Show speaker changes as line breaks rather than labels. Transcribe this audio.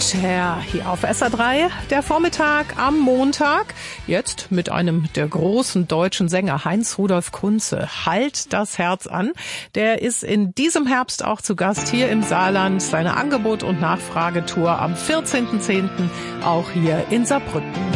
Ja, hier auf SR3, der Vormittag am Montag. Jetzt mit einem der großen deutschen Sänger, Heinz-Rudolf Kunze. Halt das Herz an. Der ist in diesem Herbst auch zu Gast hier im Saarland. Seine Angebot- und Nachfragetour am 14.10. auch hier in Saarbrücken.